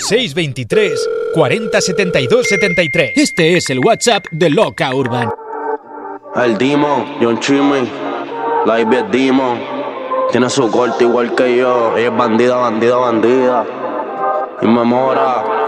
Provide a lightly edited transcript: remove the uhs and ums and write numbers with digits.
623 40 72 73. Este es el WhatsApp de Loca Urban. El Demon, John Chimmy, la Ivy es Demon. Tiene su corte igual que yo. Ella es bandida, bandida, bandida. Y me mora.